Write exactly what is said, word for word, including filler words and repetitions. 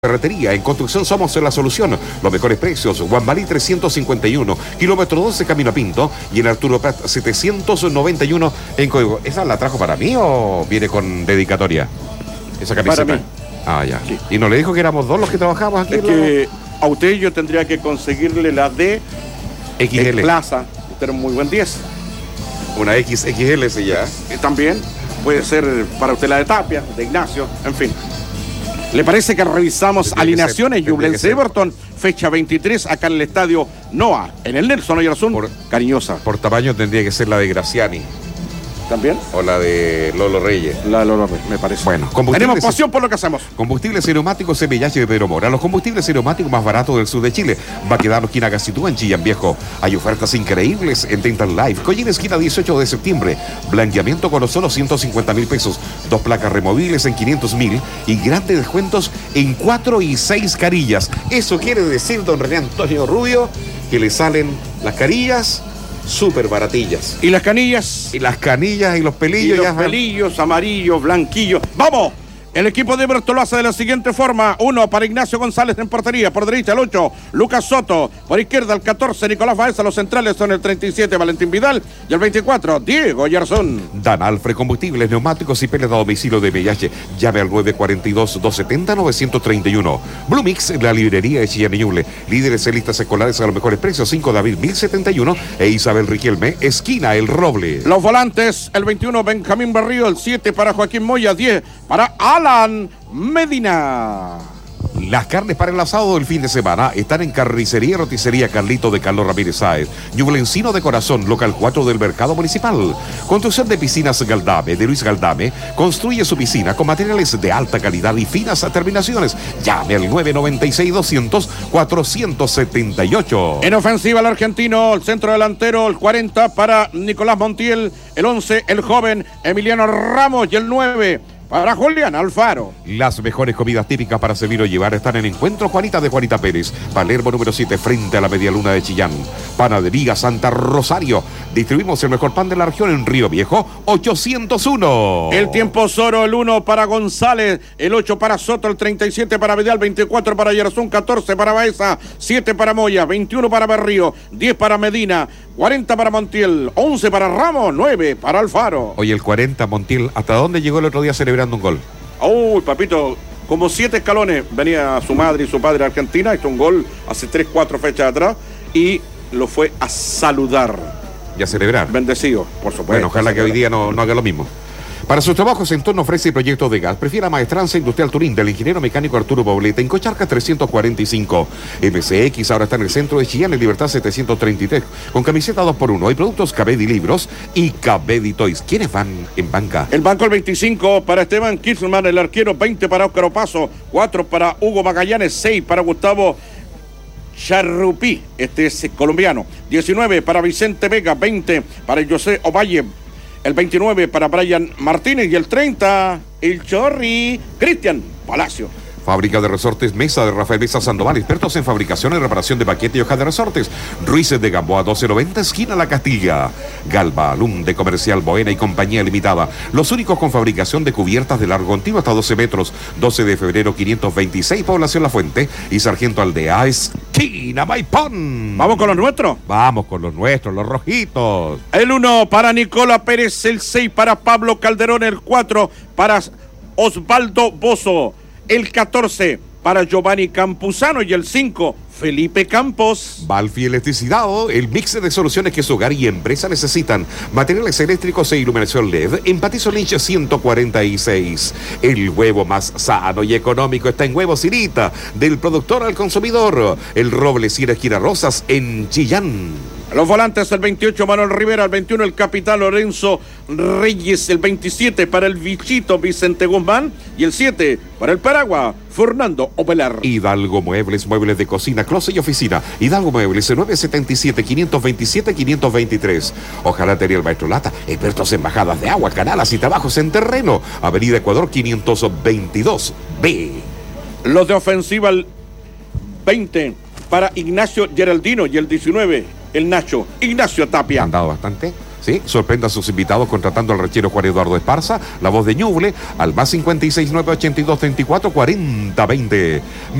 Ferretería, en construcción somos la solución. Los mejores precios. Guambalí trescientos cincuenta y uno, kilómetro doce, Camino a Pinto. Y en Arturo Prat setecientos noventa y uno en código. ¿Esa la trajo para mí o viene con dedicatoria? Esa camiseta. Para mí. Ah, ya. Sí. Y no le dijo que éramos dos los que trabajamos aquí. Es que a usted yo tendría que conseguirle la de X L. Plaza. Usted era un muy buen diez. Una X X L ese ya. Y también puede ser para usted la de Tapia, de Ignacio, en fin. ¿Le parece que revisamos Tendría alineaciones? que ser, Ñublense Everton, fecha veintitrés, acá en el estadio Noa, en el Nelson Oyarzún, Por- cariñosa. Por tamaño tendría que ser la de Graciani ¿También? o la de Lolo Reyes. La Lolo, me parece. Bueno, combustibles- Tenemos pasión por lo que hacemos. Combustibles aromáticos C B H de Pedro Mora. Los combustibles aromáticos más baratos del sur de Chile. Va a quedar esquina Gacitúa en Chillán Viejo. Hay ofertas increíbles en Dental Life. Collín esquina dieciocho de septiembre. Blanqueamiento con solo ciento cincuenta mil pesos. Dos placas removibles en quinientos mil. Y grandes descuentos en cuatro y seis carillas. Eso quiere decir, don René Antonio Rubio, que le salen las carillas súper baratillas. ¿Y las canillas? Y las canillas y los Y pelillos. los ya pelillos, amarillos, blanquillos. ¡Vamos! El equipo de Everton lo hace de la siguiente forma. Uno para Ignacio González en portería. Por derecha el ocho, Lucas Soto. Por izquierda el catorce, Nicolás Baeza. Los centrales son el treinta y siete, Valentín Vidal. Y el veinticuatro, Diego Yarzón. Dan Alfred Combustibles, Neumáticos y Peles a domicilio de V I H. Llame al nueve cuatro dos, dos siete cero, nueve tres uno. Blue Mix, la librería de Chillán y Ñuble. Líderes en listas escolares a los mejores precios. cinco de abril mil setenta y uno. E Isabel Riquelme, esquina El Roble. Los volantes, el veintiuno, Benjamín Berrío. El siete para Joaquín Moya. diez para Alan Medina. Las carnes para el asado del fin de semana están en Carnicería y Roticería Carlito de Carlos Ramírez Sáez. Ñublencino de Corazón, local cuatro del Mercado Municipal. Construcción de piscinas Galdame, de Luis Galdame. Construye su piscina con materiales de alta calidad y finas terminaciones. Llame al nueve nueve seis, doscientos, cuatrocientos setenta y ocho. En ofensiva el argentino, el centro delantero, el cuarenta para Nicolás Montiel. El once, el joven Emiliano Ramos. Y el nueve para Julián Alfaro. Las mejores comidas típicas para servir o llevar están en Encuentro Juanita de Juanita Pérez, Palermo número siete, frente a la Media Luna de Chillán. Panadería Santa Rosario. Distribuimos el mejor pan de la región en Río Viejo, ochocientos uno. El tiempo Zoro, el uno para González, el ocho para Soto, el treinta y siete para Vidal, veinticuatro para Yarzún, catorce para Baeza, siete para Moya, veintiuno para Berrío, diez para Medina, cuarenta para Montiel, once para Ramos, nueve para Alfaro. Oye, el cuarenta, Montiel, ¿hasta dónde llegó el otro día celebrando un gol? Uy, papito, como siete escalones. Venía su madre y su padre a Argentina, hizo un gol hace tres, cuatro fechas atrás y lo fue a saludar. Y a celebrar. Bendecido, por supuesto. Bueno, ojalá que hoy día no, no haga lo mismo. Para sus trabajos, Entorno ofrece proyectos de gas. Prefiera Maestranza Industrial Turín del ingeniero mecánico Arturo Pobleta en Cocharca trescientos cuarenta y cinco. M C X ahora está en el centro de Chillán, en Libertad setecientos treinta y tres. Con camiseta dos por uno. Hay productos Cabedi Libros y Cabedi Toys. ¿Quiénes van en banca? El banco el veinticinco para Esteban Kirchman, el arquero, veinte para Óscar Opaso, cuatro para Hugo Magallanes, seis para Gustavo Charrupí, este es colombiano, diecinueve para Vicente Vega, veinte para José Ovalle, el veintinueve para Brian Martínez y el treinta, el Chorri, Cristian Palacio. Fábrica de Resortes Mesa de Rafael Mesa Sandoval, expertos en fabricación y reparación de paquete y hojas de resortes. Ruiz de Gamboa doce noventa, esquina La Castilla. Galva, Alum de Comercial Boena y Compañía Limitada. Los únicos con fabricación de cubiertas de largo continuo hasta doce metros. doce de febrero quinientos veintiséis, Población La Fuente y Sargento Aldea, esquina Maipón. Vamos con los nuestros. Vamos con los nuestros, los rojitos. El uno para Nicola Pérez, el seis para Pablo Calderón, el cuatro para Osvaldo Bozo. El catorce para Giovanni Campuzano y el cinco, Felipe Campos. Valfi Electricidad, el mix de soluciones que su hogar y empresa necesitan. Materiales eléctricos e iluminación L E D en Patizo Lynch ciento cuarenta y seis. El huevo más sano y económico está en Huevo Cirita, del productor al consumidor. El Roble Cira Esquina Rosas en Chillán. Los volantes, el veintiocho, Manuel Rivera, el veintiuno, el capitán Lorenzo Reyes, el veintisiete para el bichito Vicente Guzmán y el siete para el Paragua, Fernando Opelar. Hidalgo Muebles, muebles de cocina, closet y oficina. Hidalgo Muebles, nueve setenta y siete, quinientos veintisiete, quinientos veintitrés. Ojalá tenía el maestro Lata, expertos en bajadas de agua, canales y trabajos en terreno. Avenida Ecuador quinientos veintidós B. Los de ofensiva, el veinte para Ignacio Geraldino y el diecinueve, el Nacho Ignacio Tapia. Han dado bastante. ¿sí? Sorprenda a sus invitados contratando al ranchero Juan Eduardo Esparza, la voz de Ñuble, al más cincuenta y seis nueve ochenta y dos treinta y cuatro cuarenta veinte.